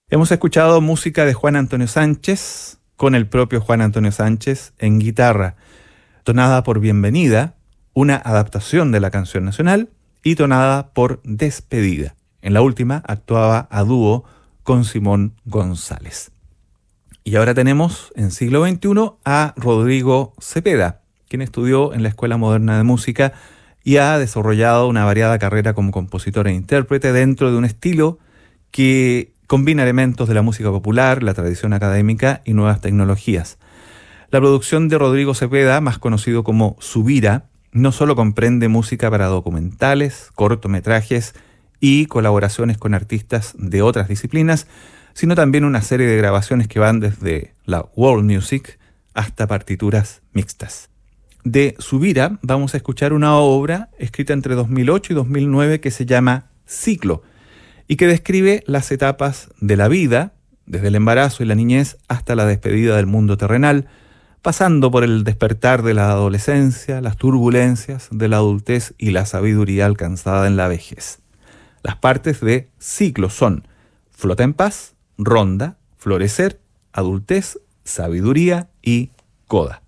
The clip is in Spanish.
Hemos escuchado música de Juan Antonio Sánchez, con el propio Juan Antonio Sánchez en guitarra, tonada por Bienvenida, una adaptación de la canción nacional, y tonada por Despedida. En la última actuaba a dúo con Simón González. Y ahora tenemos en siglo XXI a Rodrigo Cepeda, quien estudió en la Escuela Moderna de Música y ha desarrollado una variada carrera como compositor e intérprete dentro de un estilo que combina elementos de la música popular, la tradición académica y nuevas tecnologías. La producción de Rodrigo Cepeda, más conocido como Subira, no solo comprende música para documentales, cortometrajes y colaboraciones con artistas de otras disciplinas, sino también una serie de grabaciones que van desde la world music hasta partituras mixtas. De Subira vamos a escuchar una obra escrita entre 2008 y 2009 que se llama Ciclo, y que describe las etapas de la vida, desde el embarazo y la niñez hasta la despedida del mundo terrenal, pasando por el despertar de la adolescencia, las turbulencias de la adultez y la sabiduría alcanzada en la vejez. Las partes de Ciclo son Flota en Paz, Ronda, Florecer, Adultez, Sabiduría y Coda.